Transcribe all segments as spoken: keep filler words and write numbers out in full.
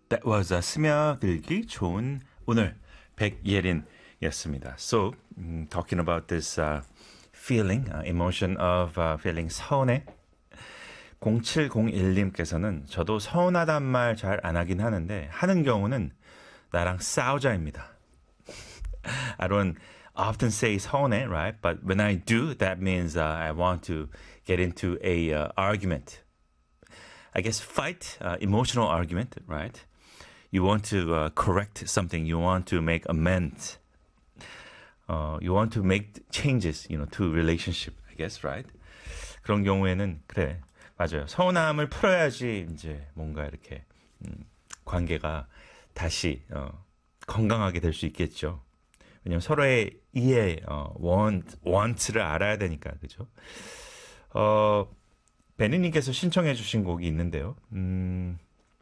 That was a 스며들기 좋은 오늘 백예린이었습니다. So, um, talking about this uh, feeling, uh, emotion of uh, feeling 서운해. 공칠공일님께서는 저도 서운하단 말 잘 안 하긴 하는데 하는 경우는 나랑 싸우자입니다. I don't often say 서운해, right? But when I do, that means uh, I want to get into a uh, argument. I guess fight, uh, emotional argument, right? You want to uh, correct something. You want to make amends. Uh, you want to make changes, you know, to relationship, I guess, right? 그런 경우에는 그래, 맞아요. 서운함을 풀어야지 이제 뭔가 이렇게 음, 관계가 다시 어, 건강하게 될 수 있겠죠. 왜냐면 서로의 이해, 어, want, want를 알아야 되니까, 그죠? 어, 베니님께서 신청해 주신 곡이 있는데요. 음,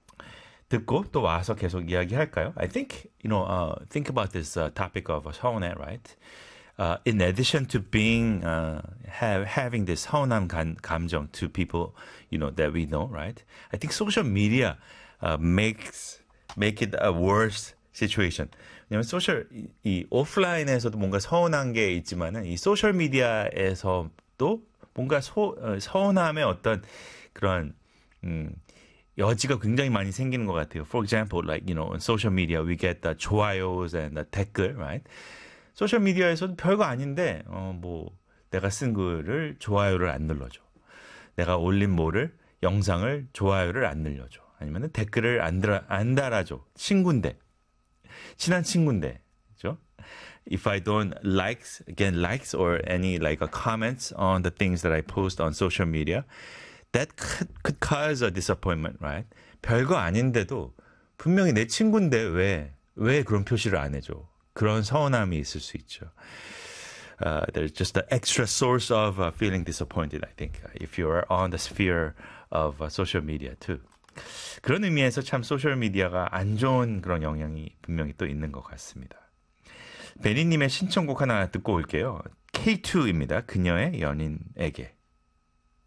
듣고 또 와서 계속 이야기할까요? I think, you know, uh, think about this uh, topic of 서운해, right? Uh, in addition to being, uh, have, having this 서운한 감, 감정 to people, you know, that we know, right? I think social media uh, makes, make it a worse situation. 왜냐면 소셜, 이, 이 오프라인에서도 뭔가 서운한 게 있지만은 이 소셜 미디어에서도 뭔가 소, 어, 서운함의 어떤 그런, 음, 여지가 굉장히 많이 생기는 것 같아요. For example, like, you know, on social media, we get the 좋아요s and the 댓글, right? 소셜 미디어에서도 별거 아닌데, 어, 뭐, 내가 쓴 글을 좋아요를 안 눌러줘. 내가 올린 뭐를, 영상을 좋아요를 안 눌러줘. 아니면 댓글을 안, 달아, 안 달아줘. 친구인데. 친한 친구인데. 그죠? If I don't likes, again, likes or any like a comments on the things that I post on social media, that could, could cause a disappointment, right? 별거 아닌데도 분명히 내 친구인데 왜, 왜 그런 표시를 안 해줘? 그런 서운함이 있을 수 있죠. Uh, there's just an extra source of uh, feeling disappointed, I think, if you're on the sphere of uh, social media too. 그런 의미에서 참 소셜 미디어가 안 좋은 그런 영향이 분명히 또 있는 것 같습니다. 베니님의 신청곡 하나 듣고 올게요. 케이 투입니다. 그녀의 연인에게.